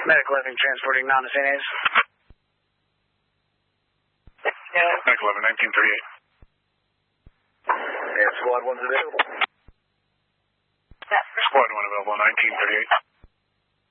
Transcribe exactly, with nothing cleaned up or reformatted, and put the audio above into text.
Medical eleven transporting non-Saint A's. Yeah. Medical eleven, nineteen thirty-eight. And squad one's available. Yeah. Squad one available, nineteen thirty-eight.